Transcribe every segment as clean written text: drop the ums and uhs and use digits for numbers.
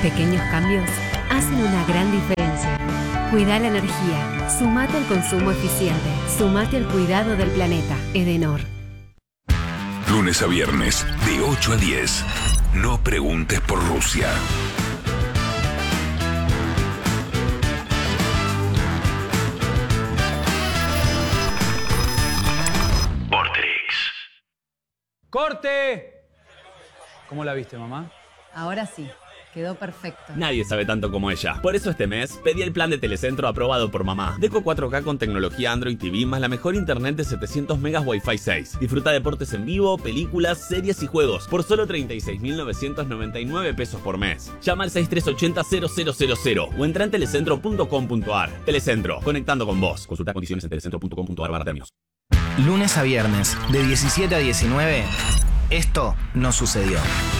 Pequeños cambios hacen una gran diferencia. Cuida la energía. Sumate al consumo eficiente. Sumate al cuidado del planeta. Edenor. Lunes a viernes, de 8 a 10. No preguntes por Rusia. Vorterix. ¡Corte! ¿Cómo la viste, mamá? Ahora sí, quedó perfecto. Nadie sabe tanto como ella. Por eso este mes pedí el plan de Telecentro aprobado por mamá. Deco 4K con tecnología Android TV más la mejor internet de 700 megas Wi-Fi 6. Disfruta deportes en vivo, películas, series y juegos por solo 36.999 pesos por mes. Llama al 6380-0000 o entra en telecentro.com.ar. Telecentro, conectando con vos. Consulta condiciones en telecentro.com.ar/términos. Lunes a viernes, de 17 a 19, esto no sucedió.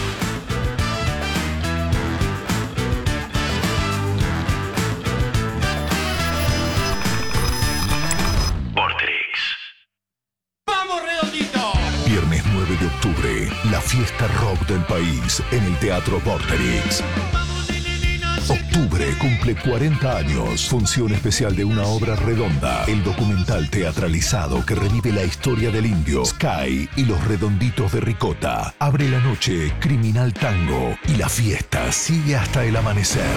Viernes 9 de octubre, la fiesta rock del país en el Teatro Vorterix. Octubre cumple 40 años. Función especial de una obra redonda. El documental teatralizado que revive la historia del indio, Sky y los redonditos de ricota. Abre la noche Criminal Tango y la fiesta sigue hasta el amanecer.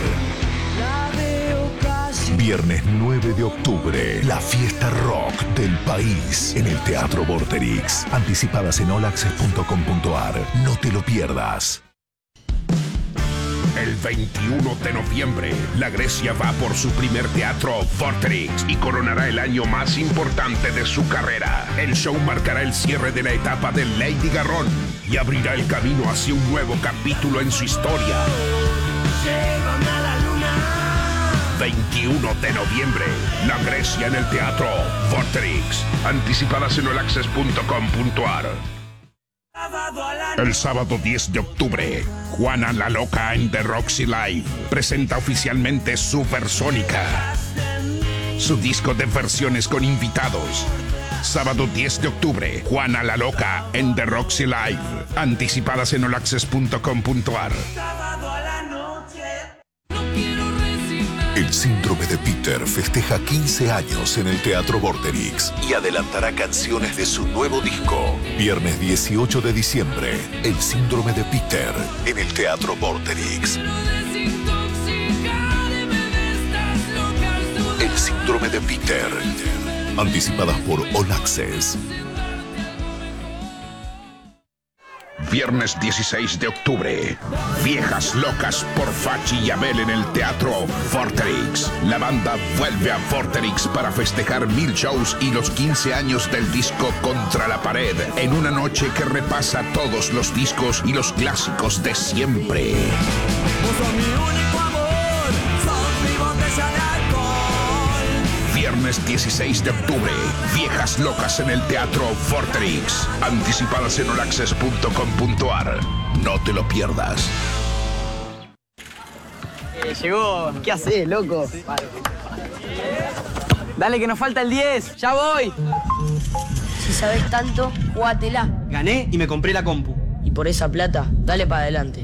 Viernes 9 de octubre, la fiesta rock del país en el Teatro Vorterix. Anticipadas en olaccess.com.ar. No te lo pierdas. El 21 de noviembre, la Grecia va por su primer teatro Vorterix y coronará el año más importante de su carrera. El show marcará el cierre de la etapa de Lady Garrón y abrirá el camino hacia un nuevo capítulo en su historia. 21 de noviembre, la Grecia en el Teatro Vorterix. Anticipadas en olaccess.com.ar. El sábado 10 de octubre, Juana la Loca en The Roxy Live presenta oficialmente Supersónica, su disco de versiones con invitados. Sábado 10 de octubre, Juana la Loca en The Roxy Live. Anticipadas en olaccess.com.ar. El Síndrome de Peter festeja 15 años en el Teatro Vorterix y adelantará canciones de su nuevo disco. Viernes 18 de diciembre, El Síndrome de Peter en el Teatro Vorterix. El Síndrome de Peter. Anticipadas por All Access. Viernes 16 de octubre, Viejas Locas por Fachi y Abel en el Teatro Vorterix. La banda vuelve a Vorterix para festejar 1000 shows y los 15 años del disco Contra la Pared, en una noche que repasa todos los discos y los clásicos de siempre. Viernes 16 de octubre, Viejas Locas en el Teatro Vorterix. Anticipadas en olaccess.com.ar. No te lo pierdas. Llegó. ¿Qué haces, loco? Dale que nos falta el 10. ¡Ya voy! Si sabes tanto, jugátela. Gané y me compré la compu. Y por esa plata, dale para adelante.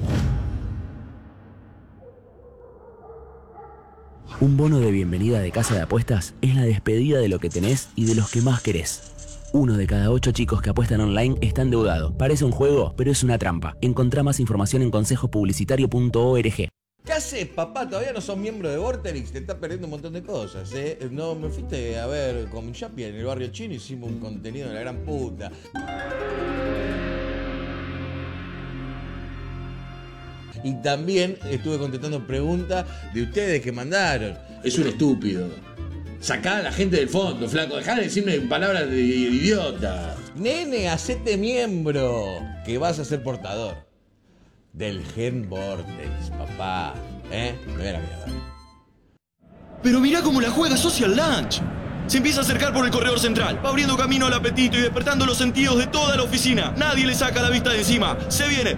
Un bono de bienvenida de Casa de Apuestas es la despedida de lo que tenés y de los que más querés. 1 de cada 8 chicos que apuestan online está endeudado. Parece un juego, pero es una trampa. Encontrá más información en consejopublicitario.org. ¿Qué haces, papá? Todavía no sos miembro de Vorterix, te estás perdiendo un montón de cosas, ¿eh? No, me fuiste a ver con Chapi en el barrio chino, hicimos un contenido de la gran puta. Y también estuve contestando preguntas de ustedes que mandaron. Es un estúpido. Sacá a la gente del fondo, flaco. Dejá de decirme palabras de idiota. Nene, hacete miembro, que vas a ser portador del gen Vortex, papá. Me voy a la mierda. Pero mirá cómo la juega Social Lunch. Se empieza a acercar por el corredor central, va abriendo camino al apetito y despertando los sentidos de toda la oficina. Nadie le saca la vista de encima. Se viene,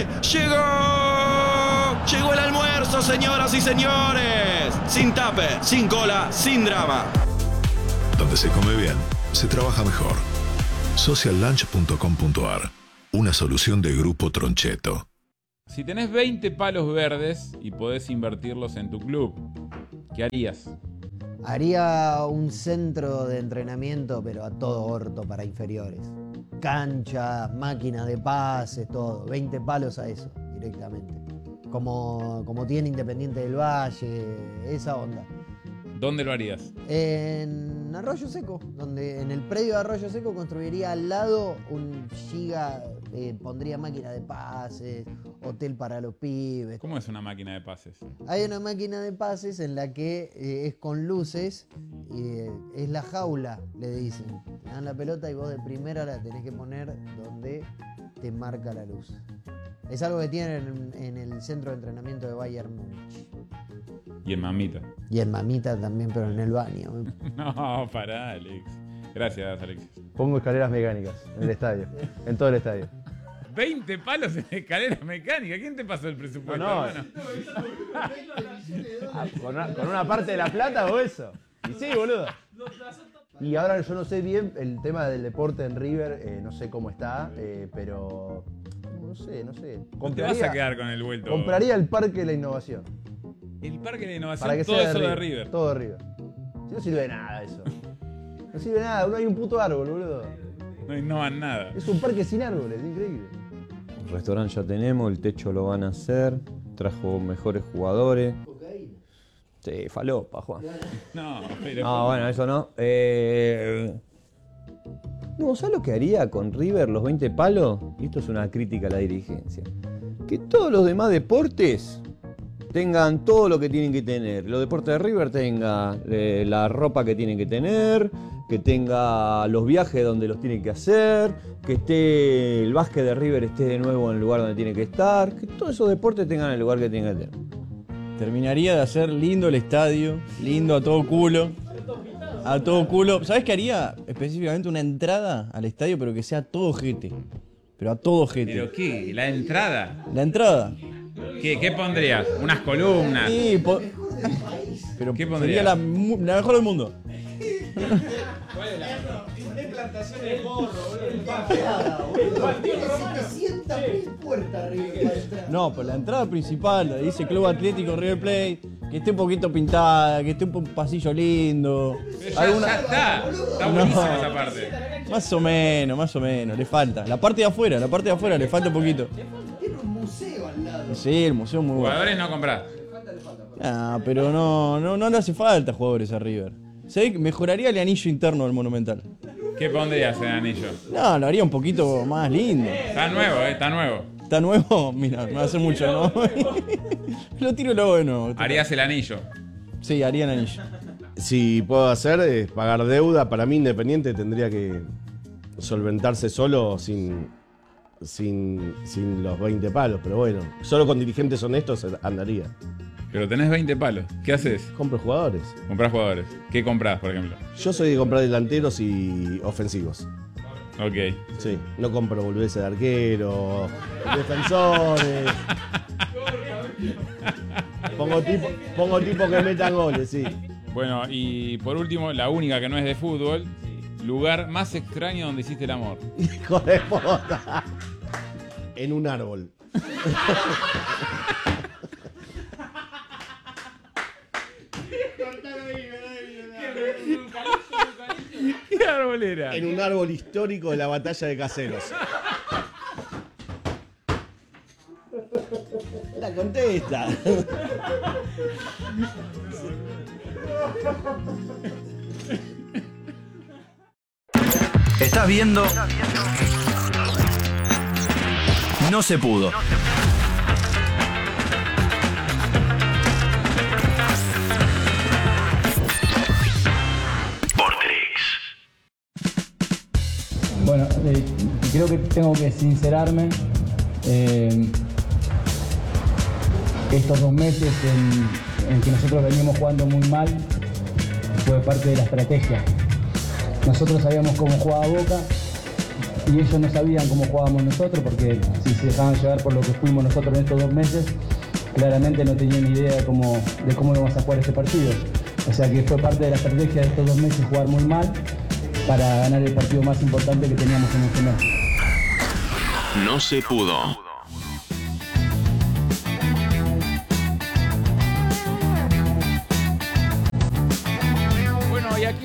¡llegó! Llegó el almuerzo, señoras y señores. Sin tupper, sin cola, sin drama. Donde se come bien, se trabaja mejor. Sociallunch.com.ar. Una solución de Grupo Troncheto. Si tenés 20 palos verdes y podés invertirlos en tu club, ¿qué harías? Haría un centro de entrenamiento, pero a todo orto para inferiores. Canchas, máquinas de pases, todo. 20 palos a eso, directamente. Como tiene Independiente del Valle, esa onda. ¿Dónde lo harías? En Arroyo Seco, donde en el predio de Arroyo Seco construiría al lado un giga, pondría máquina de pases, hotel para los pibes. ¿Cómo es una máquina de pases? Hay una máquina de pases en la que es con luces, es la jaula, le dicen. Te dan la pelota y vos de primera la tenés que poner donde te marca la luz. Es algo que tienen en el centro de entrenamiento de Bayern Múnich. Y en Mamita. Y en Mamita también, pero en el baño. No, pará, Alex. Gracias, Alex. Pongo escaleras mecánicas en el estadio, en todo el estadio. 20 palos en escaleras mecánicas. ¿Quién te pasó el presupuesto, hermano? ¿Con una parte de la plata o eso? Y sí, boludo. Y ahora yo no sé bien el tema del deporte en River, no sé cómo está, pero no sé. No te vas a quedar con el vuelto. Compraría el Parque de la Innovación. El Parque de la Innovación, Para que todo sea eso de River. Todo de River. Si no sirve de nada eso. No sirve de nada, no hay un puto árbol, boludo. No innovan nada. Es un parque sin árboles, increíble. El restaurante ya tenemos, el techo lo van a hacer, trajo mejores jugadores. Sí, falopa, Juan. No, pero... No, bueno, eso no. No, ¿sabes lo que haría con River, los 20 palos? Y esto es una crítica a la dirigencia. Que todos los demás deportes tengan todo lo que tienen que tener. Los deportes de River tengan la ropa que tienen que tener, que tenga los viajes donde los tienen que hacer, que esté el básquet de River esté de nuevo en el lugar donde tiene que estar, que todos esos deportes tengan el lugar que tienen que tener. Terminaría de hacer lindo el estadio, lindo a todo culo. A todo culo. ¿Sabes qué haría? Específicamente una entrada al estadio, pero que sea todo jete. Pero a todo jete. ¿Pero qué? ¿La entrada? La entrada. ¿Qué pondrías? ¿Unas columnas? Sí, pero ¿qué pondría? Sería la mejor del mundo. Plantación de morro, boludo. Tiene 700.000 puertas arriba. No, pero la entrada principal, dice Club Atlético River Plate, que esté un poquito pintada, que esté un pasillo lindo. Ya está. Está buenísima esa parte. Más o menos, le falta. La parte de afuera le falta un poquito. Tiene un museo al lado. Sí, el museo es muy bueno. Jugadores no comprás. Ah, pero no le hace falta jugadores a River. ¿Sabés? Mejoraría el anillo interno del Monumental. ¿Qué pondrías en el anillo? No, lo haría un poquito más lindo. Está nuevo, está nuevo. ¿Está nuevo? Mira, me va a hacer mucho, ¿no? Lo tiro luego de nuevo. ¿Harías el anillo? Sí, haría el anillo. Si puedo hacer es pagar deuda. Para mí Independiente tendría que solventarse solo sin los 20 palos. Pero bueno, solo con dirigentes honestos andaría. Pero tenés 20 palos. ¿Qué haces? Compro jugadores. ¿Comprás jugadores? ¿Qué comprás, por ejemplo? Yo soy de comprar delanteros y ofensivos. Ok. Sí, no compro boludeces de arquero, defensores. Pongo tipo que metan goles, sí. Bueno, y por último, la única que no es de fútbol, lugar más extraño donde hiciste el amor. Hijo de puta. En un árbol. ¿Qué árbol era? En un árbol histórico de la batalla de Caseros. La contesta. Estás viendo No se pudo. Bueno, creo que tengo que sincerarme. Estos 2 meses en que nosotros veníamos jugando muy mal fue parte de la estrategia. Nosotros sabíamos cómo jugaba Boca y ellos no sabían cómo jugábamos nosotros, porque si se dejaban llevar por lo que fuimos nosotros en estos 2 meses, claramente no tenían ni idea de cómo íbamos a jugar este partido. O sea que fue parte de la estrategia de estos 2 meses jugar muy mal para ganar el partido más importante que teníamos en este mes. No se pudo.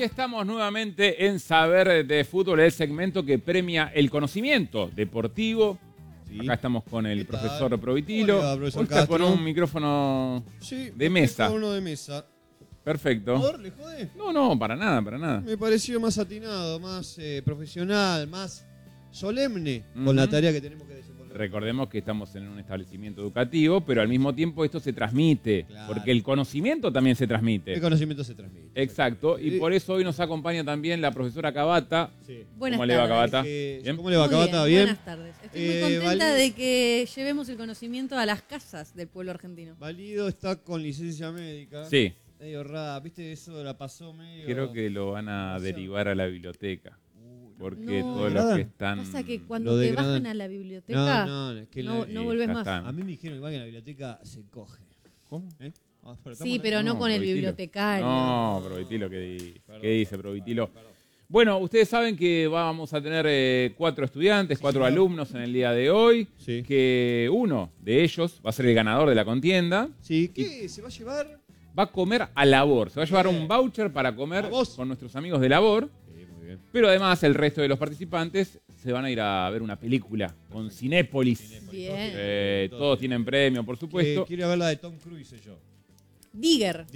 estamos nuevamente en Saber de Fútbol, el segmento que premia el conocimiento deportivo. Sí. Acá estamos con el profesor Provitilo. Hola, profesor Hoy está Castro. con un micrófono de mesa. Uno de mesa. Perfecto. ¿Por? ¿Le jode? No, para nada, para nada. Me pareció más atinado, más profesional, más solemne con la tarea que tenemos que desenvolver. Recordemos que estamos en un establecimiento educativo, pero al mismo tiempo esto se transmite, Claro. porque el conocimiento también se transmite. El conocimiento se transmite. Exacto, y por eso hoy nos acompaña también la profesora Cabata. Buenas ¿Cómo le va, tardes. Cabata? ¿Bien? ¿Cómo le va, Muy Cabata? ¿Bien? Buenas tardes. Estoy muy contenta de que llevemos el conocimiento a las casas del pueblo argentino. Valido está con licencia médica. Sí. Medio rara, ¿viste? Eso la pasó medio... Creo que lo van a derivar a la biblioteca. Porque No. todos los que están... Pasa que cuando te bajan a la biblioteca, es que no volvés más. A mí me dijeron que va que en la biblioteca se coge. ¿Cómo? Sí, pero no con el Provitilo. bibliotecario. No, Provitilo, ¿qué dice Provitilo? Bueno, ustedes saben que vamos a tener 4 estudiantes, 4 alumnos en el día de hoy. Sí. Que uno de ellos va a ser el ganador de la contienda. Sí, ¿qué se va a llevar? Va a comer a Labor. Se va a llevar un voucher para comer con nuestros amigos de Labor. Muy bien. Pero además el resto de los participantes se van a ir a ver una película con Cinépolis. Bien. Todos tienen premio, por supuesto. Quiero ver la de Tom Cruise yo. Digger.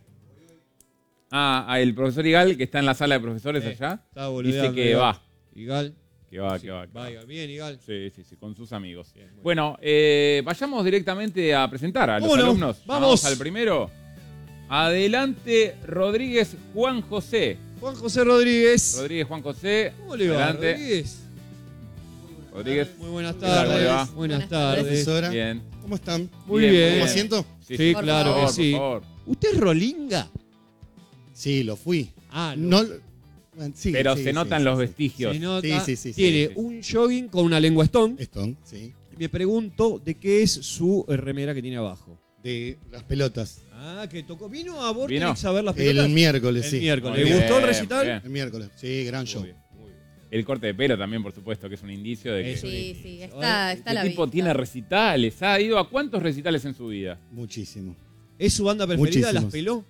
El profesor Igal, que está en la sala de profesores allá, Está dice boludeando, que va. Igal. Que va. Bien, Igal. Sí, con sus amigos. Bueno, vayamos directamente a presentar a los ¿Cómo no? alumnos. Vamos. Al primero. Adelante, Rodríguez Juan José. Juan José Rodríguez. Rodríguez Juan José. ¿Cómo le va, Adelante. Rodríguez? Muy buenas ¿Qué tal, cómo le va? tardes. Buenas tardes. Profesora. Bien. ¿Cómo están? Muy bien. ¿Tomo asiento? Sí, por claro favor, que sí. por favor. ¿Usted es Rolinga? Sí, lo fui. No. Sí, Pero sí, se sí, notan sí, los sí. vestigos. Se nota. Sí. Tiene un jogging con una lengua Stone. Stone, sí. Me pregunto de qué es su remera que tiene abajo. De las pelotas. Que tocó. ¿Vino a Vortex ¿Vino? a ver las pelotas? El miércoles, sí. El miércoles. Muy ¿Le gustó el bien, recital? bien. El miércoles. Sí, gran show. El corte de pelo también, por supuesto, que es un indicio de que Sí, está este la tipo vista. tiene recitales. ¿Ha ido a cuántos recitales en su vida? Muchísimo. ¿Es su banda preferida? Muchísimos. ¿Las peló?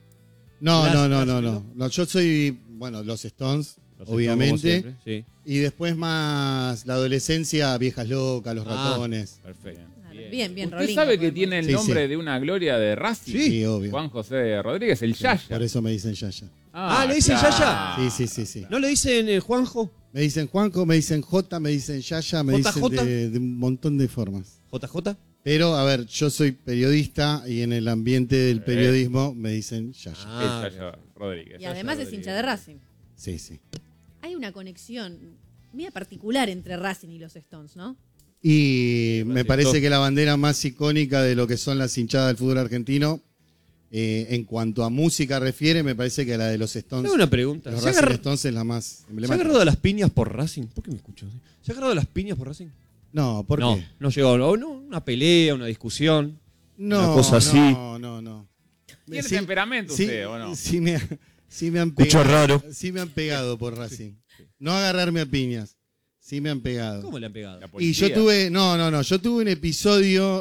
No. Yo soy, los Stones, obviamente. Como siempre, sí. Y después más la adolescencia, Viejas Locas, Los Ratones. Perfecto. Bien, ¿Usted Rolinga, sabe que podemos tiene el Sí, nombre sí. de una gloria de Racing? Sí, obvio. Juan José Rodríguez, el Yaya. Por eso me dicen Yaya. ¿le dicen claro. Yaya? Sí. ¿No le dicen Juanjo? Me dicen Juanjo, me dicen J, me dicen Yaya, me JJ. dicen de un montón de formas. ¿JJ? Pero, a ver, yo soy periodista y en el ambiente del periodismo me dicen Yaya. El Yaya Rodríguez. Y además es hincha de Racing. Sí. Hay una conexión media particular entre Racing y los Stones, ¿no? Y me parece que la bandera más icónica de lo que son las hinchadas del fútbol argentino, en cuanto a música refiere, me parece que la de los Stones. Tengo una pregunta. Los ¿Se ha Racing agarra- Stones es la más ¿Se ha emblemática. agarrado a las piñas por Racing? ¿Por qué me escucho así? ¿Se ha agarrado a las piñas por Racing? No, ¿por qué? No llegó. No, una pelea, una discusión. No, una cosa así. No. ¿Tiene Sí, temperamento sí, usted o no? Sí me han Escucho pegado. raro. Sí me han pegado por Racing. No agarrarme a piñas. Sí me han pegado. ¿Cómo le han pegado? Y yo tuve, yo tuve un episodio,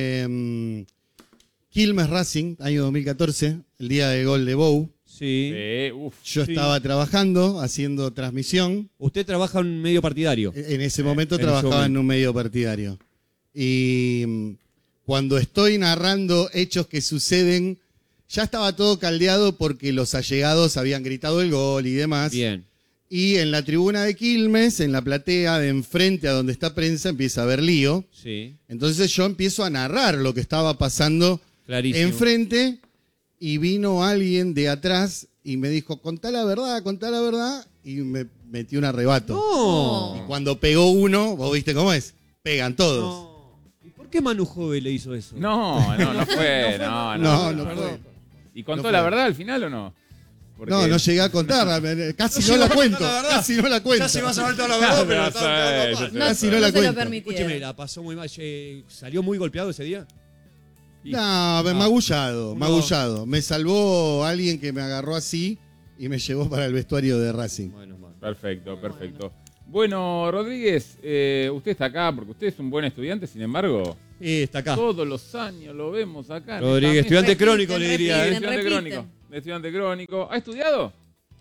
Quilmes Racing, año 2014, el día del gol de Bou. Sí. Yo estaba trabajando, haciendo transmisión. ¿Usted trabaja en un medio partidario? En ese momento en ese trabajaba momento. en un medio partidario. Y cuando estoy narrando hechos que suceden, ya estaba todo caldeado porque los allegados habían gritado el gol y demás. Bien. Y en la tribuna de Quilmes, en la platea de enfrente a donde está prensa, empieza a haber lío. Sí. Entonces yo empiezo a narrar lo que estaba pasando Clarísimo. enfrente y vino alguien de atrás y me dijo, contá la verdad, y me metió un arrebato. No. Y cuando pegó uno, vos viste cómo es, pegan todos. ¿Y por qué Manu Jove le hizo eso? No fue. No fue. ¿Y contó No la fue. verdad al final o no? Porque- No llegué a contarla, casi no la cuento, casi no la cuento. Ya se va a saber toda la verdad, pero No está sé, mal. no Casi no la cuento. Escúcheme, la pasó muy mal. ¿Salió muy golpeado ese día? No, magullado. Me salvó alguien que me agarró así y me llevó para el vestuario de Racing. Perfecto. Bueno, Rodríguez, usted está acá porque usted es un buen estudiante, sin embargo. Está acá. Todos los años lo vemos acá. Rodríguez, estudiante crónico, le diría. Estudiante crónico. ¿Ha estudiado?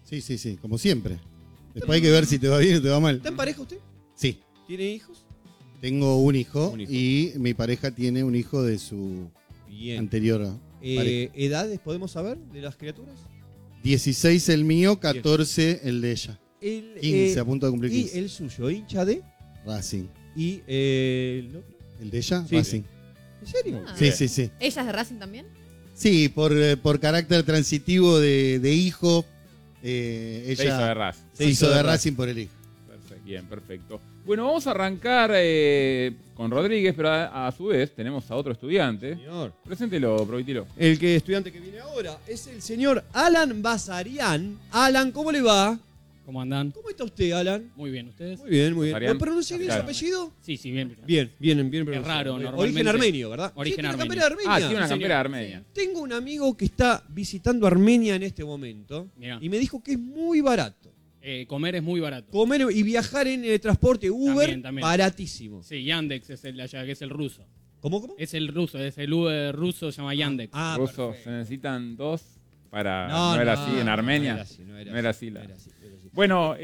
Sí, como siempre. Después hay que ver si te va bien o te va mal. ¿Está en pareja usted? Sí. ¿Tiene hijos? Tengo un hijo y mi pareja tiene un hijo de su anterior pareja. ¿Edades podemos saber de las criaturas? 16 el mío, 14 el de ella. 15, a punto de cumplir 15. ¿Y el suyo, hincha de? Racing. ¿Y el otro? ¿El de ella? Sí. Racing. ¿En serio? Sí. ¿Ella es de Racing también? Sí, por carácter transitivo de hijo, ella Se hizo de Racing. Se hizo de Racing por el hijo. Bien, perfecto. Bueno, vamos a arrancar con Rodríguez, pero a su vez tenemos a otro estudiante. Señor. Preséntelo, Provitilo. El estudiante que viene ahora es el señor Alan Basarian. Alan, ¿cómo le va? ¿Cómo andan? ¿Cómo está usted, Alan? Muy bien, ¿ustedes? Muy bien. Basarian. ¿Lo pronuncia bien su Claro. apellido? Sí, bien. Bien Es pronunciado. raro, Muy bien. normalmente. Origen armenio, ¿verdad? Origen ¿Tiene una armenio. campera armenia? Tiene una campera armenia. Tengo un amigo que está visitando Armenia en este momento y me dijo que es muy barato. Comer es muy barato. Comer y viajar en transporte Uber, También. baratísimo. Sí, Yandex es el de allá, que es el ruso. ¿Cómo? Es el ruso, es el Uber ruso, se llama Yandex. Ruso, se necesitan 2 para... No, No, era no, así en no Armenia. era así, no era así. Bueno,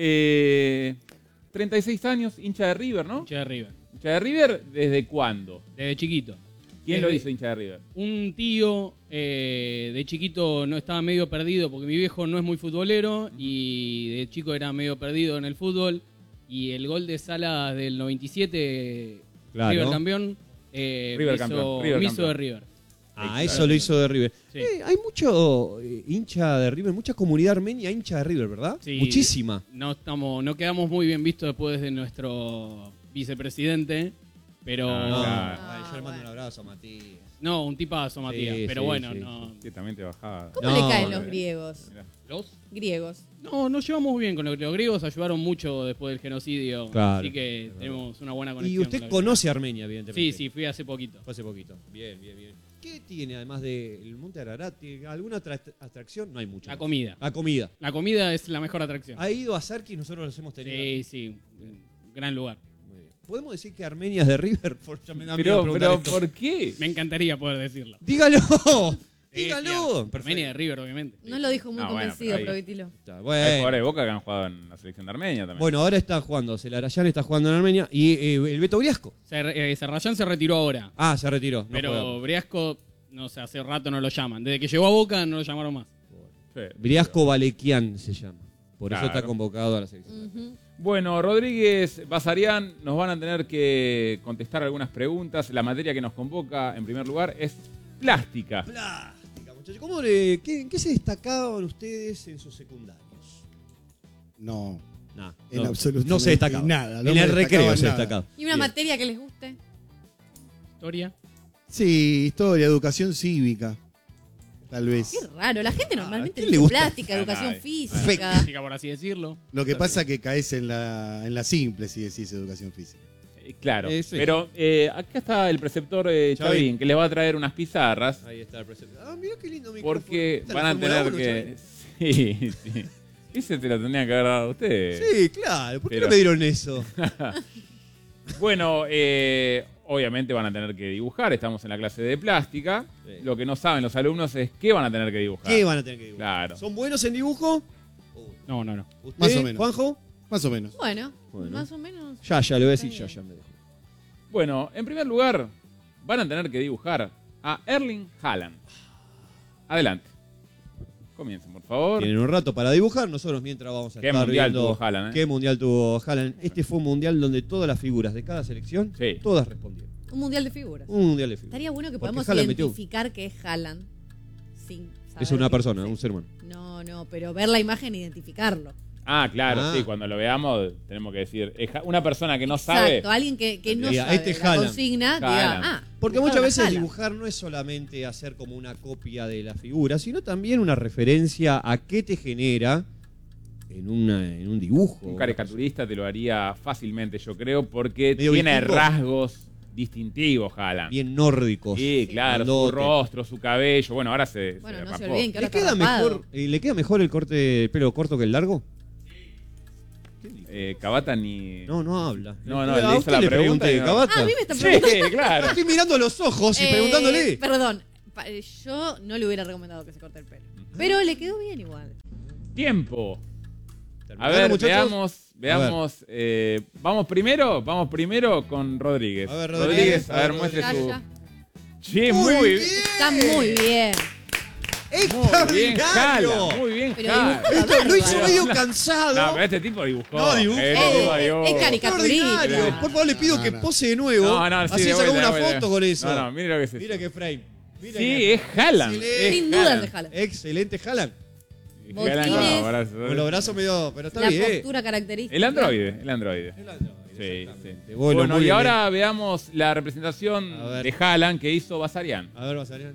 36 años, hincha de River, ¿no? Hincha de River. ¿Hincha de River desde cuándo? Desde chiquito. ¿Quién lo hizo hincha de River? Un tío de chiquito no estaba medio perdido porque mi viejo no es muy futbolero y de chico era medio perdido en el fútbol y el gol de Salas del 97, Claro. River campeón, River me campeón, hizo campeón. de River. Eso lo hizo de River. Sí. Hay mucho hincha de River, mucha comunidad armenia hincha de River, ¿verdad? Sí, Muchísima. No quedamos muy bien vistos después de nuestro vicepresidente, pero... Yo le mando un abrazo a Matías. No, un tipazo, Matías, pero bueno, no... Sí, también te bajaba. ¿Cómo le caen los griegos? ¿Los? Griegos. No, nos llevamos bien con los griegos, ayudaron mucho después del genocidio, Claro. así que tenemos una buena Y conexión. usted con la conoce Armenia, evidentemente. Sí, fui hace poquito. Fue hace poquito. Bien. ¿Qué tiene además del Monte Ararat? ¿Alguna otra atracción? No hay mucha. La comida. La comida. La comida es la mejor atracción. ¿Ha ido a Sarki? Nosotros los hemos tenido. Sí, gran lugar. ¿Podemos decir que Armenia es de River? Ya me da miedo Pero, preguntar esto. ¿por qué? Me encantaría poder decirlo. ¡Dígalo! ¡Dígalo! Armenia de River, obviamente. No lo dijo muy No, bueno, convencido, pero ahí- Provitilo. Hay jugadores de Boca que han jugado en la selección de Armenia también. Bueno, ahora está jugando. Celarayán está jugando en Armenia. ¿Y el Beto Briasco? Serrayán se retiró ahora. Ah, se retiró. No Pero juega. Briasco, no sé, hace rato no lo llaman. Desde que llegó a Boca no lo llamaron más. Briasco Balequian se llama. Por eso Claro. está convocado a la selección. Bueno, Rodríguez, Basarian, nos van a tener que contestar algunas preguntas. La materia que nos convoca, en primer lugar, es plástica. Plástica, muchachos. ¿En qué se destacaban ustedes en sus secundarios? No. Nah, En no, absolutamente no se destacaba. nada. En el recreo se destacaba. ¿Y una materia que les guste? Historia. Sí, historia, educación cívica. Tal vez. Qué raro, la gente normalmente ¿quién le dice gusta? plástica, A educación nadie. física. Física, por así decirlo. Lo que pasa es que caes en la simple si decís educación física. Claro, Sí. pero acá está el preceptor Chavín, que les va a traer unas pizarras. Ahí está el preceptor. Ah, mira qué lindo micrófono. Porque ¿Esta van la a Fórmula tener 1, que... Chavín? Sí. Ese te lo tendrían que haber dado a ustedes. Sí, claro. ¿Por qué Pero- no me dieron eso? Bueno, obviamente van a tener que dibujar. Estamos en la clase de plástica. Sí. Lo que no saben los alumnos es qué van a tener que dibujar. ¿Qué van a tener que dibujar? Claro. ¿Son buenos en dibujo? No. ¿Usted, Más o menos. Juanjo? Más o menos. Bueno, Bueno. más o menos. Ya, le voy a decir ya me dejo. Bueno, en primer lugar, van a tener que dibujar a Erling Haaland. Adelante. Comiencen, por favor. Tienen un rato para dibujar. Nosotros mientras vamos a ¿Qué estar mundial viendo tuvo Haaland, qué mundial tuvo Haaland. Este fue un mundial donde todas las figuras de cada selección, todas respondieron. Un mundial de figuras. Un mundial de figuras. Estaría bueno que Porque podamos Haaland metió- identificar que es Haaland. Sin saber Es una que- persona, un ser humano. No, pero ver la imagen e identificarlo. Ah, claro, Ah. sí, cuando lo veamos tenemos que decir, una persona que no sabe... Exacto, alguien que no Diga, sabe este es la Haaland. consigna, Haaland. diga, Porque dibujaron muchas a veces Haaland. dibujar no es solamente hacer como una copia de la figura, sino también una referencia a qué te genera en un dibujo. Un caricaturista te lo haría fácilmente, yo creo, porque Medio tiene vikingo. rasgos distintivos, Haaland. Bien nórdicos. Sí, claro, su Grandote. rostro, su cabello. Bueno, ahora se Bueno, no se rapó. olviden que ahora ¿Le queda, está rapado. mejor, ¿Le queda mejor el corte el pelo corto que el largo? Cabata ni... No habla. No, A le usted hizo la le pregunta. pregunté, y no- Cabata. Ah, a mí me está preguntando. Sí, claro. Estoy mirando a los ojos y preguntándole. Perdón, yo no le hubiera recomendado que se corte el pelo. Pero le quedó bien igual. Tiempo. A ver, veamos. Vamos primero con Rodríguez. A ver, Rodríguez, a ver, muestre Ya, su... ya. Sí, muy bien. Está muy bien. Muy bien, Jala. Muy bien, Pero Jala. Esto lo hizo medio cansado. No, pero este tipo dibujó. No, dibujó. Es caricaturista. Extraordinario. Por favor, le pido que pose de nuevo. No, sí, así de sacamos vuelta, una de vuelta. foto con eso. No, mire lo que es Mira qué frame. Mira Sí, qué- es Haaland. Excelente. Sin dudas de Haaland. Excelente Haaland. Botines. Con los brazos medio. Pero está La bien. postura característica. El androide. Sí. Bueno, Bueno, muy y bien. ahora veamos la representación A ver. de Haaland que hizo Basarian. A ver, Basarian.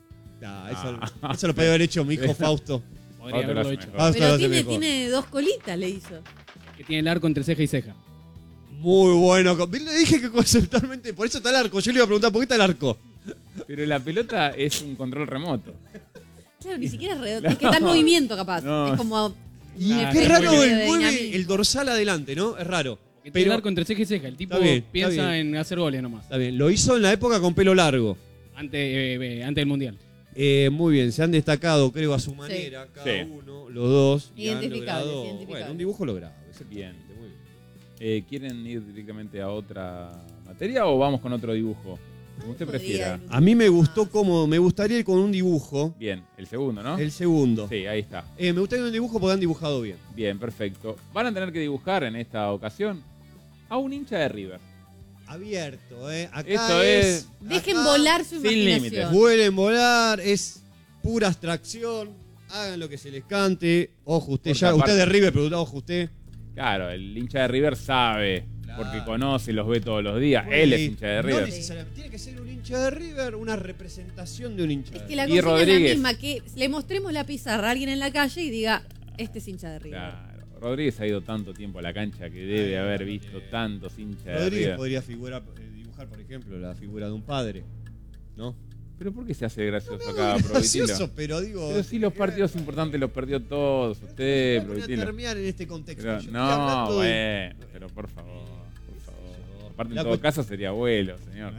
Eso lo podía haber hecho mi hijo Fausto. Podría haberlo hecho. Fausto lo Pero hace mejor. tiene dos colitas, le hizo. Que tiene el arco entre ceja y ceja. Muy bueno. Le dije que conceptualmente. Por eso está el arco. Yo le iba a preguntar por qué está el arco. Pero la pelota es un control remoto. Claro, ni siquiera es redondo. Es que está en movimiento, capaz. No. Es como. Y un qué efecto raro de el mueve dinamismo. el dorsal adelante, ¿no? Es raro. Que tiene el Pero arco entre ceja y ceja. El tipo Está bien, está piensa bien. en hacer goles nomás. está bien. Lo hizo en la época con pelo largo. Antes del Mundial. Muy bien. Se han destacado, creo, a su manera. Cada Sí. uno, los dos. Y han Identificables, logrado, identificables. bueno, un dibujo logrado. Bien. Muy bien. ¿Quieren ir directamente a otra materia o vamos con otro dibujo? Como usted prefiera. A mí me gustó como. Me gustaría ir con un dibujo. Bien, el segundo, ¿no? El segundo. Sí, ahí está. Me gustaría un dibujo porque han dibujado bien. Bien, perfecto. Van a tener que dibujar en esta ocasión a un hincha de River. Abierto, Acá Esto es Dejen volar su sin imaginación. límites. Vuelen volar, es pura abstracción. Hagan lo que se les cante. Ojo, usted Porque ya. aparte- Usted de River, pero ojo, usted. Claro, el hincha de River sabe, Claro. porque conoce, los ve todos los días. Bueno, Él es y hincha de No River. necesariamente. Tiene que ser un hincha de River, una representación de un hincha Es de que la Y consigna es la Rodríguez. misma, que le mostremos la pizarra a alguien en la calle y diga, este es hincha de River. Claro, Rodríguez ha ido tanto tiempo a la cancha que debe haber visto tantos hinchas de Rodríguez River. podría dibujar, por ejemplo, la figura de un padre. ¿No? Pero ¿por qué se hace gracioso No, acá, es Provitilo? gracioso, pero digo. Pero sí, los partidos importantes los perdió todos. Usted, Voy a Provitilo. terminar en este contexto. Pero, Yo estoy no, hablando de- bueno, pero por favor. Aparte, La en todo cuest- caso, sería abuelo, señor.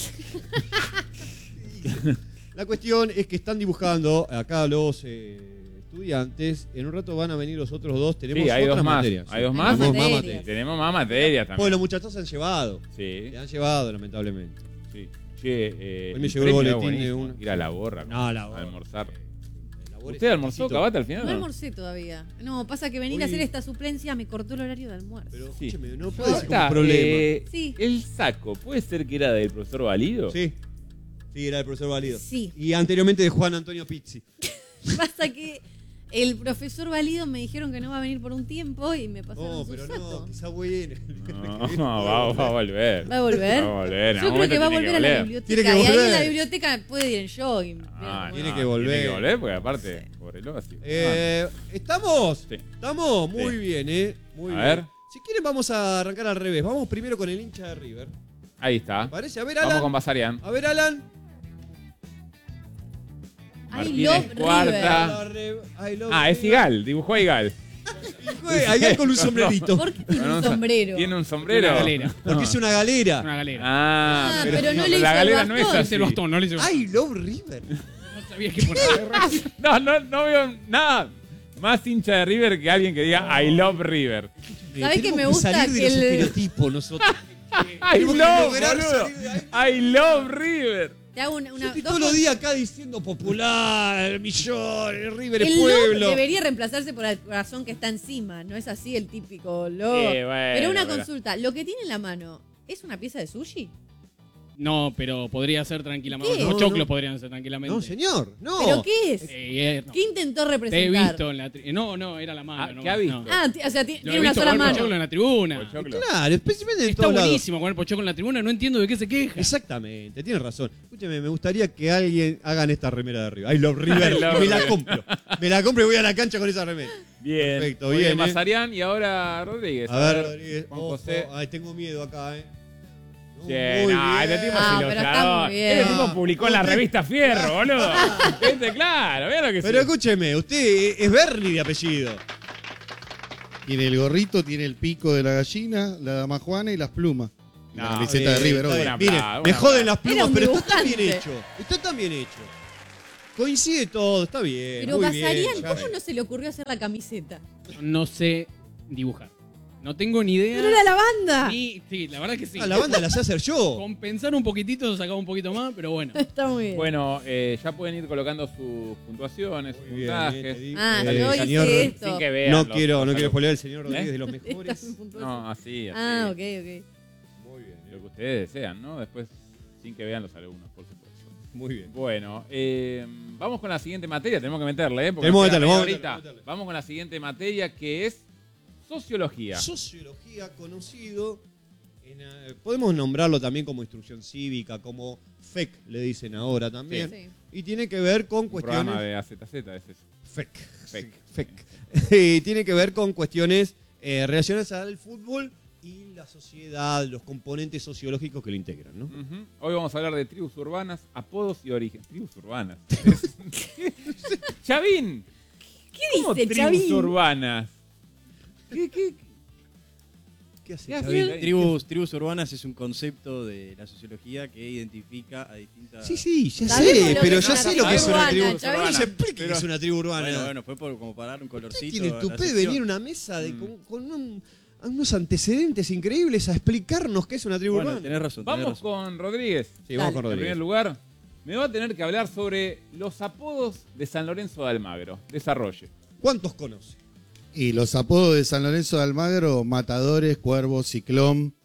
La cuestión es que están dibujando acá los estudiantes. En un rato van a venir los otros dos. Tenemos Sí, hay otras dos más. materias. Hay dos Sí, más. tenemos Materias. materias. Tenemos más materias también. Pues los muchachos se han llevado. Sí. Se han llevado, lamentablemente. Sí. Che, Hoy me el llegó el premio boletín es buenísimo. de una. Ir a la borra. No, a la a borra. almorzar. labor ¿Usted almorzó, exquisito. Cabata, al final? No o almorcé todavía. No, pasa que venir a hacer esta suplencia me cortó el horario de almuerzo. Pero Sí. escúcheme, no puede ser como Cabata, un problema. Sí. El saco, ¿puede ser que era del profesor Valido? Sí. Sí, era el profesor Valido. Sí. Y anteriormente de Juan Antonio Pizzi. Pasa que el profesor Valido me dijeron que no va a venir por un tiempo y me pasaron No, su pero saco. no, quizá bueno. No, va a volver. ¿Va a volver? Va a volver. en Yo algún creo que va a momento volver a la tiene biblioteca. Tiene que Y ahí en volver. la biblioteca puede ir en jogging. Ah, Tiene no, que volver. Tiene que volver porque aparte, pobrelo así. ¿Estamos? Sí. Estamos muy Sí. bien, Muy A bien. ver. Si quieren vamos a arrancar al revés. Vamos primero con el hincha de River. Ahí está. ¿Parece? A ver, Alan. Vamos con Basarian. A ver, Alan. I Martínez, love cuarta. River. Ah, es Igal. Dibujó a Igal. Ahí con un sombrerito. ¿Por qué tiene un sombrero? ¿Tiene un sombrero? Una galera. Porque es una galera. Una galera. Ah, pero no le hizo la el galera no es bastón. así. El bastón, no le hice el bastón. I love River. No sabía qué poner. No veo nada más hincha de River que alguien que diga I love River. ¿Sabés que me Tenemos gusta salir de que los el... estereotipos nosotros. I Tenemos que love, lograr boludo. salir de ahí. I love River. Te hago una Yo estoy dos todos los cosas. días acá diciendo popular, millón, el River es El love pueblo. debería reemplazarse por el corazón que está encima. No es así el típico love. Bueno, pero una pero- consulta. ¿Lo que tiene en la mano es una pieza de sushi? No, pero podría ser tranquilamente. ¿Qué? Los No, choclos no. podrían ser tranquilamente. No, señor, no. ¿Pero qué es? No. ¿Qué intentó Te he representar? visto en la No, era la mano. Ah, no, ¿qué ha visto? no. Ah, o sea, Lo tiene he una visto sola comer mano. pochoclo en la tribuna. Pochoclo. Claro, especialmente en Está todos lados. buenísimo comer pochoclo en la tribuna, no entiendo de qué se queja. Exactamente, tiene razón. Escúcheme, me gustaría que alguien hagan esta remera de arriba. I love River, I love me la River. compro. Me la compro y voy a la cancha con esa remera. Bien. Perfecto, Muy bien, Basarian y ahora Rodríguez. A ver, Rodríguez. Juan Ojo. José. Ay, tengo miedo acá, No, Sí, muy no, bien. este tipo Ah, es pero está ilustrador. muy bien. Este tipo publicó en la revista Fierro, boludo. Claro, vea lo que Pero sí. escúcheme, usted es Bernie de apellido. Tiene el gorrito, tiene el pico de la gallina, la dama Juana y las plumas. Y la No, camiseta de River, Está obvio. bien. Una Mire, plata, me una joden plata. las Era plumas, un pero está tan bien dibujante. hecho. Está tan bien hecho. Coincide todo, está bien. Pero muy Basarian, bien, ya- ¿cómo no se le ocurrió hacer la camiseta? No sé dibujar. No tengo ni idea. ¡Pero era la banda! Sí, la verdad que sí. La banda la sé hacer yo. Compensar un poquitito, sacaba un poquito más, pero bueno. Está muy bien. Bueno, ya pueden ir colocando sus puntuaciones, sus puntajes. Yo hice esto. Sin que vean No los- quiero los- spoilear al señor Rodríguez de los mejores. Estás puntuación. No, así. Ah, ok. Muy bien. Lo que ustedes desean, ¿no? Después, sin que vean los alumnos, por supuesto. Muy bien. Bueno, vamos con la siguiente materia. Tenemos que meterle, ¿eh? Porque Tenemos nos que queda meterle, media vamos a horita. Vamos con la siguiente materia, que es sociología. Sociología conocido, podemos nombrarlo también como instrucción cívica, como FEC, le dicen ahora también. Sí. Y tiene que ver con Un cuestiones... programa de AZZ es eso. FEC. Y tiene que ver con cuestiones relacionadas al fútbol y la sociedad, los componentes sociológicos que lo integran, ¿no? Ujú. Hoy vamos a hablar de tribus urbanas, apodos y origen. Tribus urbanas. Chavín. ¿Cómo dice, tribus Chavín? urbanas? ¿Qué hace, ¿Qué hace? Chavín? Tribus urbanas es un concepto de la sociología que identifica a distintas... Sí, ya Sabemos sé, lo pero que es ya una sé lo que es tribu una urbana, tribu Chavín. urbana. No se explique que es una tribu urbana. Bueno, fue como para dar un colorcito. Tiene a la tupé de sección. venir a una mesa con unos antecedentes increíbles a explicarnos qué es una tribu Bueno, urbana. tenés razón. Vamos con Rodríguez. Sí, vamos con En Rodríguez. primer lugar, me va a tener que hablar sobre los apodos de San Lorenzo de Almagro. Desarrolle. ¿Cuántos conoce? Y los apodos de San Lorenzo de Almagro, Matadores, Cuervo, Ciclón.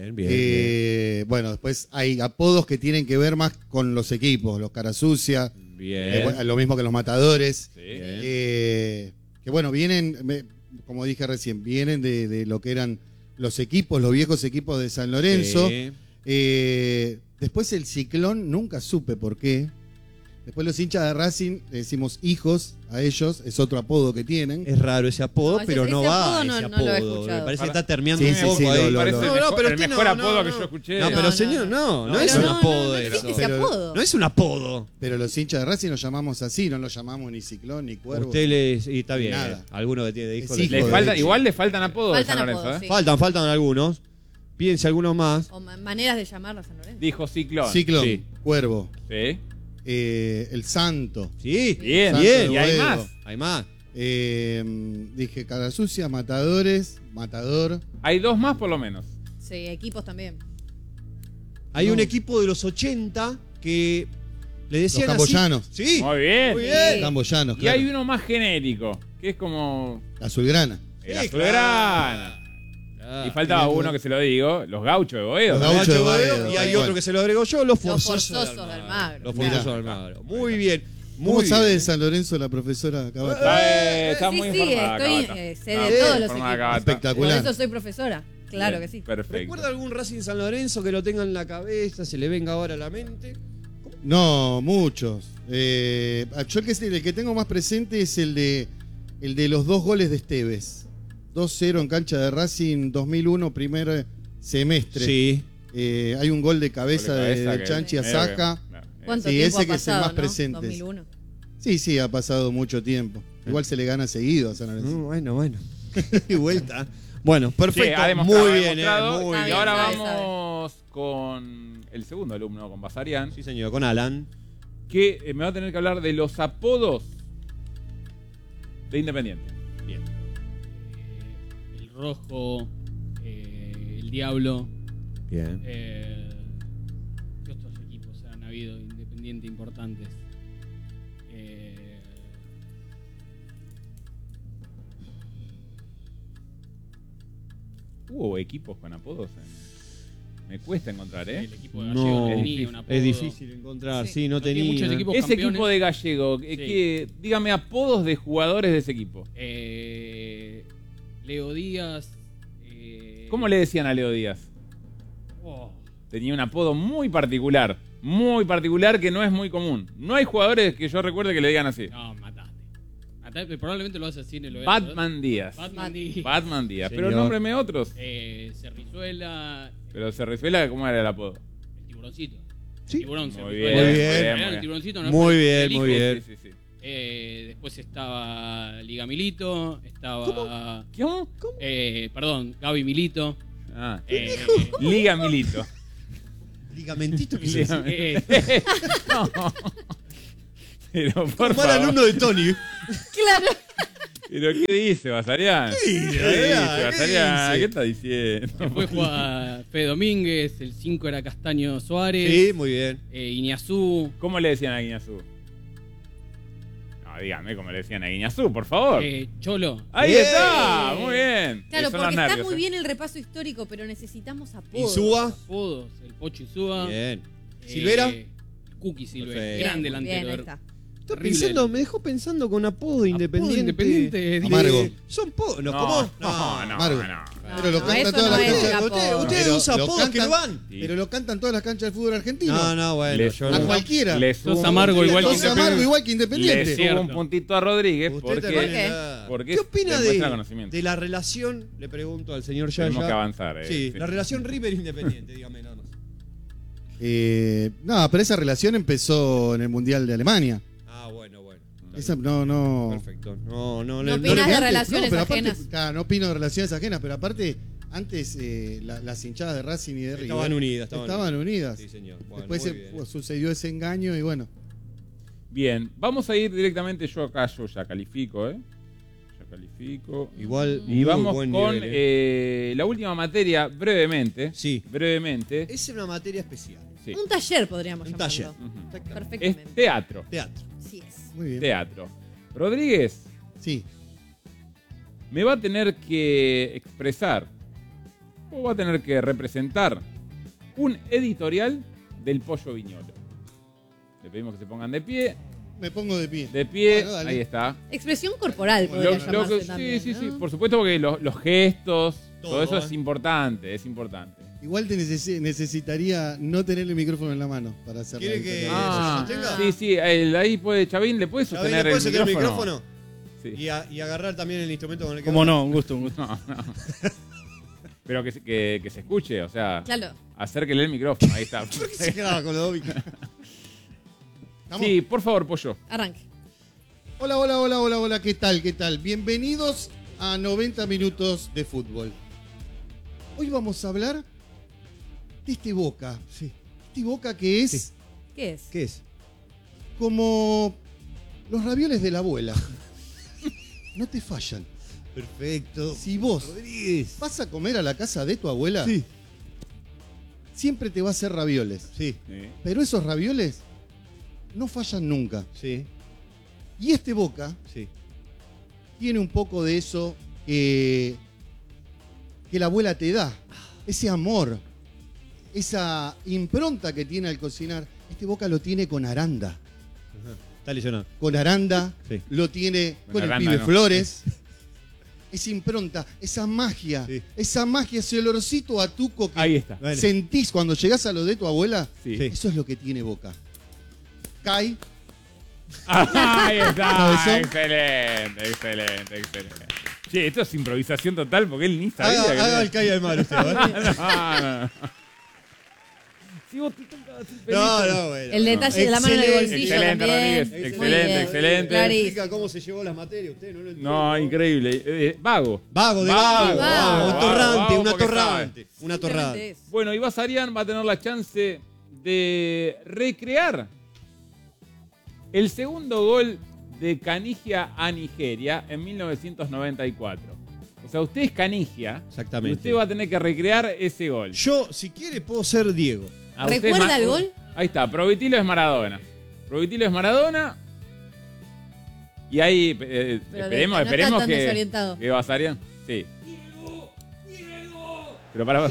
Bien. Bueno, después hay apodos que tienen que ver más con los equipos, los Carasucia, Bien. lo mismo que los Matadores. Sí. Que bueno, vienen, como dije recién, vienen de lo que eran los equipos, los viejos equipos de San Lorenzo. Sí. Después el Ciclón, nunca supe por qué. Después los hinchas de Racing le decimos hijos a ellos, es otro apodo que tienen. Es raro ese apodo, No, pero ese no va apodo no- ese no lo he apodo. escuchado. Me parece que Para- está termeando Sí, un sí, poco sí, ahí. lo- Parece lo- el no, mejor, pero el usted mejor no, apodo no, que yo escuché. No, pero No, señor, no Pero es un no apodo existe eso. ese apodo. No es un apodo. Pero los hinchas de Racing los llamamos así, no los llamamos ni Ciclón ni Cuervo. Usted les... Y está bien. Nada. Alguno que tiene hijos. Es les- hijo Le de falta, hecho. igual le faltan apodos Faltan de San Lorenzo. apodos, ¿eh? sí. Faltan algunos. Pídense algunos más. O maneras de llamarlo a San Lorenzo. Dijo Ciclón. Ciclón, Sí. Cuervo, Sí. el Santo. Sí, Bien, Santo bien. de Y hay Boedo. más. Hay más. Dije Carasucia, Matadores, Matador. Hay dos más por lo menos. Sí, equipos también. Hay un equipo de los 80 que le decían Los camboyanos. así. Sí. Muy bien. Muy bien. Camboyanos, Y claro. hay uno más genérico, que es como Azulgrana. el Sí, azulgrana. Ah, Y faltaba bien. uno que se lo digo, los gauchos de Boedo. Los Gaucho Gaucho de de Boedo, Boedo, y hay tal otro cual. que se lo agregó yo, los Los forzosos forzosos de Almagro. Los Mirá. forzosos de Almagro. Muy bien. ¿Cómo Muy sabe de bien. San Lorenzo la profesora Cabata? Está Sí, muy sí, informada, estoy, Cabata. sé Está de muy todos los informada, equipos. Cabata. Por Espectacular. eso soy profesora. Claro que sí. Perfecto. ¿Recuerda algún Racing San Lorenzo que lo tenga en la cabeza, se le venga ahora a la mente? No, muchos. Yo el que tengo más presente es el de los 2 goles de Esteves. 2-0 en cancha de Racing 2001, primer semestre. Sí. Hay un gol de cabeza Gol de cabeza de que- Chanchi a medio que- Saja. ¿Cuánto Sí, tiempo ese ha que es el pasado, más no? presente. 2001. Sí, ha pasado mucho tiempo. Igual se le gana seguido a San Lorenzo. Bueno. Y vuelta. Bueno, perfecto. Sí, ha demostrado, muy ha bien, demostrado. muy Está Y bien. ahora sabe, vamos con el segundo alumno, con Basarian, Sí, señor, con Alan. que me va a tener que hablar de los apodos de Independiente. Bien. El rojo, el diablo. Bien. ¿Qué otros equipos han habido independiente importantes? Hubo equipos con apodos. Me cuesta encontrar, ¿eh? El equipo de Gallego No, tenía un apodo. es difícil encontrar. Sí, no tiene muchos tenía. equipos Ese campeones. equipo de Gallego, Sí. dígame apodos de jugadores de ese equipo. Leo Díaz. ¿Cómo le decían a Leo Díaz? Oh, Tenía un apodo muy particular que no es muy común. No hay jugadores que yo recuerde que le digan así. no, mataste. Probablemente lo hace así en el Batman Díaz. Batman Díaz. Batman Díaz. Pero Señor. nómbreme otros. Cerrizuela. Pero se resuela, ¿cómo era el apodo? El tiburoncito. Sí. Tiburón, Muy Cerrizuela. bien, muy bien, El tiburoncito no Muy fue bien, el hijo. muy bien. Sí, sí, sí. Después estaba Liga Milito. Estaba. ¿Cómo? Perdón, Gaby Milito. Ah, Liga Milito. Ligamentito que se dice. No. Pero por Mal favor. alumno de Tony. Claro. ¿Pero qué dice Basarian? ¿Qué dice, Basarian? ¿Qué ¿Qué está diciendo? Después juega Fede Domínguez, el 5 era Castaño Suárez. Sí, muy bien. Iñazú. ¿Cómo le decían a Iñazú? No, dígame cómo le decían a Iñazú, por favor. Cholo. Ahí está, muy bien. Claro, Son porque los está nervios, muy bien el repaso histórico, pero necesitamos apodos. ¿Insúa? Apodos, el Pocho Insúa. Bien. ¿Silvera? Cookie Silvera. Perfecto. Gran Bien, delantero. ahí está. Estoy pensando, me dejó pensando con apodo independiente. Amargo. Son ¿cómo? No, Amargo. Pero lo No, canta eso todas no las es canchas. el apodo. Ustedes Pero usan lo apodos que no van. Pero lo cantan todas las canchas del fútbol argentino. No, bueno. Le yo A no. cualquiera. Le Sos subo- amargo igual que Sos amargo igual que Independiente. Le subo un puntito a Rodríguez Usted porque, también porque ¿Qué opina demuestra conocimiento. de la relación? Le pregunto al señor Yaya. Tenemos que avanzar. Sí, sí. la relación River-Independiente, dígame nada más. No, pero esa relación empezó en el Mundial de Alemania. Ah, bueno. Esa, no. Perfecto. No No le- opinas de antes- relaciones pero aparte, ajenas. claro, no opino de relaciones ajenas, pero aparte, antes las hinchadas de Racing y de River Estaban unidas. estaban unidas. Sí, señor. Bueno, Después muy bien. sucedió ese engaño y bueno. Bien, vamos a ir directamente. Yo ya califico, Ya califico. Igual, Y muy vamos buen con nivel, la última materia, brevemente. Sí. Brevemente. Es una materia especial. Sí. Un taller podríamos Un llamarlo. taller. Perfectamente. Es teatro. Teatro. Sí es. Muy bien. Teatro. Rodríguez. Sí. Me va a tener que expresar o va a tener que representar un editorial del Pollo Viñolo. Le pedimos que se pongan de pie. Me pongo de pie. De pie, Bueno, dale. ahí está. Expresión corporal podría llamarse Sí, también, sí, ¿no? sí. Por supuesto porque los gestos, todo eso ¿eh? es importante, es importante. Igual te necesitaría no tener el micrófono en la mano para hacerlo. ¿Quiere que Ah, se sostenga? sí, sí. Ahí puede, Chavín, ¿le puede ¿Sabés, sostener le puede el sostener micrófono? el micrófono? Sí. Y agarrar también el instrumento con el que ¿Cómo va. no? Un gusto. No. Pero que se escuche, o sea, Claro. acérquele el micrófono, ahí está. Se quedaba con los dos micrófonos. Sí, por favor, Pollo. Arranque. Hola, ¿qué tal? Bienvenidos a 90 minutos de fútbol. Hoy vamos a hablar de este Boca. Sí. Este Boca que es Sí. ¿Qué es? ¿Qué es? como los ravioles de la abuela. No te fallan. Perfecto. Si vos Rodríguez. vas a comer a la casa de tu abuela, Sí. siempre te va a hacer ravioles. Sí. Pero esos ravioles no fallan nunca. Sí. Y este Boca Sí. tiene un poco de eso que la abuela te da. Ese amor, esa impronta que tiene al cocinar. Este Boca lo tiene con Aranda. Está lesionado. Con Aranda, Sí. lo tiene con el Aranda pibe no. Flores. Esa impronta, esa magia, Sí. ese olorcito a tuco que Ahí está. Bueno. sentís cuando llegás a lo de tu abuela. Sí. Eso es lo que tiene Boca. Kai, Ahí está. Cabezón. Excelente. Che, esto es improvisación total porque él ni sabía. que Haga el calle del mar usted, ¿vale? no. Si vos te tocas el pelito. No, bueno. El detalle de la mano en el Excelente, bolsillo excelente, también. Rodríguez. Muy bien. Excelente. Clarísimo. Explica cómo se llevó las materias usted, no lo entiendo. No, increíble. Vago. Vago. Un atorrante. Una atorrante. Simplemente es. Bueno, y Basarian va a tener la chance de recrear el segundo gol de Canigia a Nigeria en 1994. O sea, usted es Canigia. Exactamente. Y usted va a tener que recrear ese gol. Yo, si quiere, puedo ser Diego. A usted ¿Recuerda el gol? Ahí está, Provitilo es Maradona. Y ahí esperemos, no esperemos está tan desorientado. que Basarian. Sí. Pero para.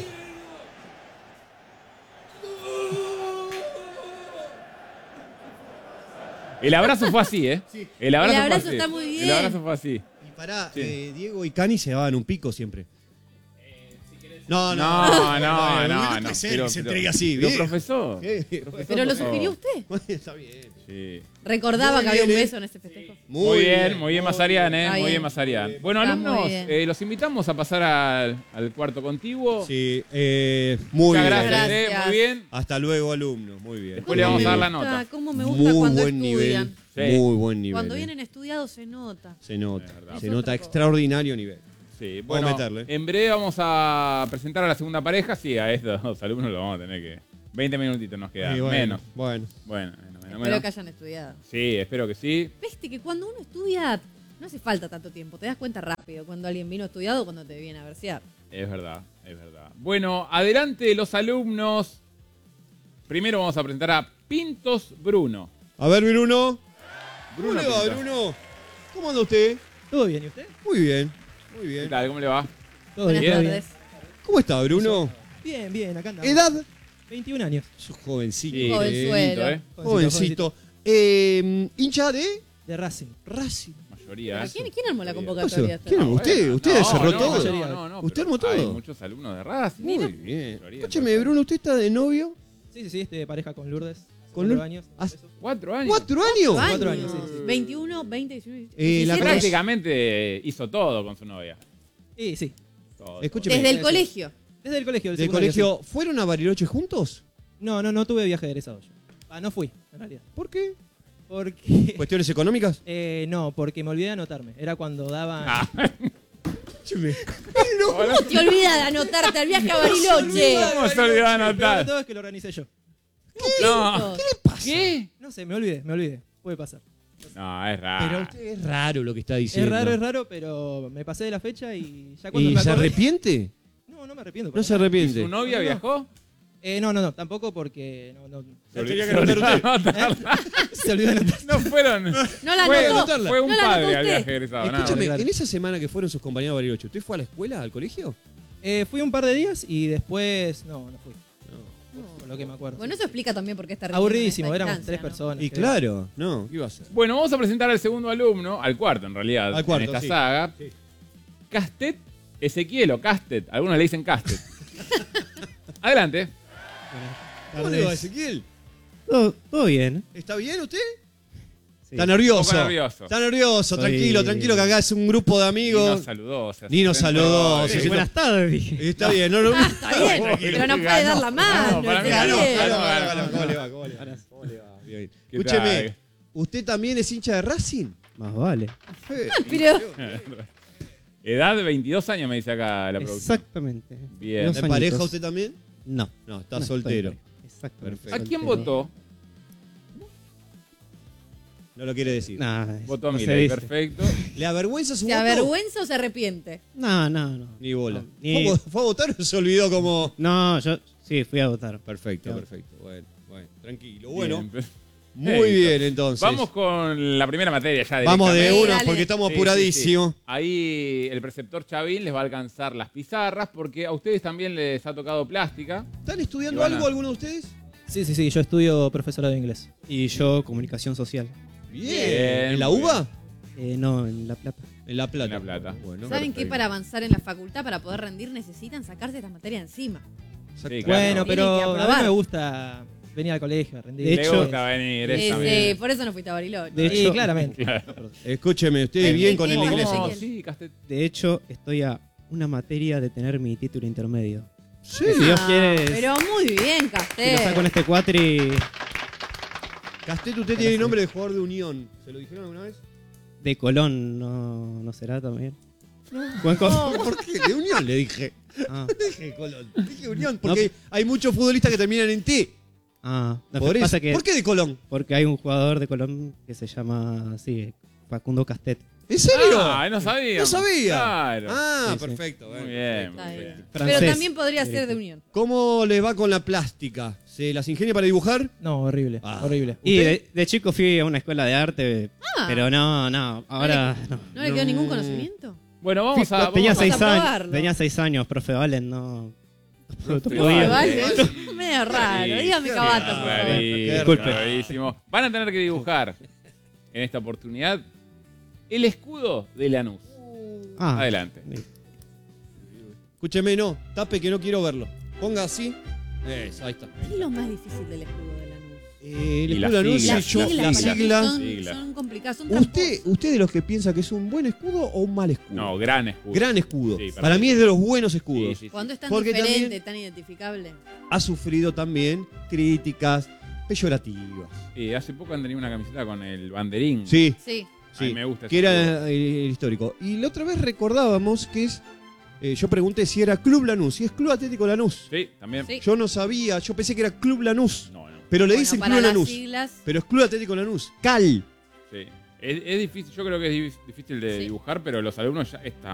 El abrazo fue así, ¿eh? Sí. El abrazo, El abrazo fue así. está muy bien. El abrazo fue así. Y pará, Sí. Diego y Cani se daban un pico siempre. No. puede ser que se entregue así, Pero bien. profesor. ¿Qué? Profesor, Pero lo por favor. sugirió usted. Bueno, está bien. Sí. Recordaba Muy que había un bien, beso en este festejo. Muy bien, Mazarian, Está Muy bien, bien. Mazarian. Bueno, Está muy alumnos, bien. los invitamos a pasar al cuarto contiguo. Sí, muy Muchas bien. gracias, Gracias. muy bien. Hasta luego, alumnos. Muy bien. Después le vamos a dar la Me gusta, nota. ¿Cómo me gusta Muy cuando buen estudian? nivel. Sí. Muy buen nivel. Cuando vienen estudiados se nota. Se nota. verdad. Se Es nota otra extraordinario nivel. Sí, Puedo bueno, meterle. en breve vamos a presentar a la segunda pareja. Sí, a estos dos alumnos lo vamos a tener que... 20 minutitos nos quedan, Y bueno, menos. Bueno. Bueno. Espero que hayan estudiado. Sí, espero que sí. Viste que cuando uno estudia No hace falta tanto tiempo, te das cuenta rápido cuando alguien vino estudiado o cuando te viene a versear. Es verdad, es verdad. Bueno, adelante los alumnos. Primero vamos a presentar a Pintos Bruno. A ver, Bruno. Bruno ¿Cómo le va, Pintos. Bruno? ¿Cómo anda usted? ¿Todo bien? ¿Y usted? Muy bien, muy bien. ¿Qué tal? ¿Cómo le va? Todo Buenas bien. tardes. ¿Cómo está, Bruno? Bien, bien, acá andamos. ¿Edad? 21 años. Sos jovencito. Sí, Jovenzuelo. Jovencito. ¿Hincha de? De Racing. Racing. Mayoría. ¿Pero ¿Quién armó la ¿Qué convocatoria? ¿Quién? ¿Usted? ¿Usted cerró todo? No, ¿Usted pero armó todo? Hay muchos alumnos de Racing. Muy bien. Mayoría. Escúcheme, Bruno, ¿usted está de novio? Sí, estoy de pareja con Lourdes. ¿Con 4 Lourdes? años. Ah, 4 años. ¿4 años? 4 años, sí. 21, 20, 19, La 17. Prácticamente hizo todo con su novia. Sí, sí. Todo. Escúcheme. Desde el colegio. Desde el colegio. ¿Del secundario, colegio fueron a Bariloche juntos? sí. No tuve viaje de egresado yo. No fui, en realidad. ¿Por qué? Porque... ¿Cuestiones económicas? No, porque me olvidé de anotarme. Era cuando daban... Escúcheme. ¿Cómo te olvidas de anotarte al viaje a Bariloche? ¿Cómo se olvidó de Pero anotar? todo es que lo organicé yo. No. ¿Qué le pasa? ¿Qué? No sé, me olvidé. Puede pasar. No, es raro. Pero usted es raro lo que está diciendo. Es raro, pero me pasé de la fecha y ya cuando ¿Y me se acordé... arrepiente? No me arrepiento. No se arrepiente. ¿Su novia viajó? No, tampoco porque Se olvidó de anotar. Se olvidó de anotar. No fueron. No la Fue, anotó. fue un No la padre anotó al usted. viaje egresado. nada. Escúchame, claro. en esa semana que fueron sus compañeros a Bariloche, ¿usted fue a la escuela, al colegio? Fui un par de días y después no fui. Por lo que me acuerdo. Bueno, eso explica también por qué está Aburridísimo, esta éramos instancia, 3 ¿no? personas. Y creo. claro, no, ¿qué iba a hacer? Bueno, vamos a presentar al segundo alumno, al cuarto en realidad, Al cuarto, en esta sí. saga. Sí. Castet Ezequiel o Castet, algunos le dicen Castet. Adelante. ¿Cómo le va, Ezequiel? Todo bien. ¿Está bien usted? Sí. Está nervioso. Un poco nervioso. Está nervioso, Estoy- tranquilo, que acá es un grupo de Ni amigos. nos saludó. Ni nos saludó. Sí, Sí, Buenas tardes, dije. Está bien, no lo Está bien, pero no puede dar la mano. para mí Ezequiel. ganó. ¿Cómo le va? ¿Cómo le va? Bien. ¿Qué Escúcheme, tal? ¿usted también es hincha de Racing? Más vale. Pero Edad de 22 años me dice acá la producción. Exactamente. Bien. Dos ¿En pareja añitos. usted también? No. No, está soltero. Exactamente. Perfecto. ¿A quién votó? No lo quiere decir. Votó a no se Milei, dice. perfecto. ¿Le avergüenza su ¿se voto? avergüenza o se arrepiente? No. Ni bola. No, ni- ¿Fue a votar o se olvidó como...? No, yo sí fui a votar. Perfecto, No. perfecto. Bueno, tranquilo. Bueno, Bien. muy bien entonces. Vamos con la primera materia ya. Vamos de directamente. una Dale. porque estamos Sí, apuradísimos. sí, sí. Ahí el preceptor Chavín les va a alcanzar las pizarras porque a ustedes también les ha tocado plástica. ¿Están estudiando Ivana. algo alguno de ustedes? Sí, yo estudio profesorado de inglés. Y yo comunicación social. Bien. ¿En la muy UBA? No, en La Plata. En La Plata. En La Plata. Bueno. ¿Saben que para avanzar en la facultad, para poder rendir, necesitan sacarse esta materia encima? Sí, claro. Bueno, pero Tienen que a mí aprobar. me gusta venir al colegio, a rendir. De Le hecho- gusta venir, esa misma. Por eso no fuiste a Bariloche. De hecho, claramente. Claro. Escúcheme, usted bien con el ¿Cómo? inglés. ¿Cómo? Ezequiel. Sí, Castet. De hecho, estoy a una materia de tener mi título intermedio. Sí. Si Dios quiere, Pero muy bien, si lo Castel. saco en este cuatri Castet, usted tiene nombre de jugador de Unión. ¿Se lo dijeron alguna vez? de Colón, ¿no será también? Buen No, ¿por qué? De Unión le dije. Ah. Dije Colón. Dije Unión porque hay muchos futbolistas que terminan en T. No, Por pasa eso. que- ¿Por qué de Colón? Porque hay un jugador de Colón que se llama así, Facundo Castet. ¿En serio? Ah, no sabía. No sabía. Claro. Ah, Sí, sí. perfecto. Muy bueno, bien, perfecto. muy bien. Pero Francés. también podría ser de Unión. ¿Cómo le va con la plástica? ¿Se las ingenia para dibujar? No, horrible, Ah. horrible. Y de chico fui a una escuela de arte, Ah. pero no, ahora no. ¿No le quedó ningún conocimiento? Bueno, vamos a. Tenía vamos a- 6 años, probarlo. tenía 6 años, profe Valen, no Profe podía. Valen. Medio raro. Sí, Dígame qué cabata, por favor. rarísimo, Disculpe. rarísimo. Van a tener que dibujar en esta oportunidad el escudo de Lanús. Ah, Adelante. Escúcheme, no. Tape que no quiero verlo. Ponga así. Eso, ahí está. ¿Qué es lo más difícil del escudo de Lanús? El Y las escudo Lanús, siglas. sí, yo- Las la para mí sigla. Sigla. son complicadas. Son tramposas. ¿Usted de los que piensa que es un buen escudo o un mal escudo? No, gran escudo. Gran escudo. Sí, para mí es de los buenos escudos. Sí, sí, sí. Cuando es tan Porque diferente, también tan identificable. ha sufrido también críticas peyorativas. Y hace poco han tenido una camiseta con el banderín. Sí, Sí. A mí sí. me gusta ese Que era escudo. el histórico. Y la otra vez recordábamos que es. Yo pregunté si era Club Lanús. Si es Club Atlético Lanús. Sí, también. Sí. Yo no sabía, yo pensé que era Club Lanús. No, no. Pero le Bueno, dicen para Club las Lanús. siglas, Pero es Club Atlético Lanús. Cal. Sí. Es difícil, yo creo que es difícil de dibujar, pero los alumnos ya están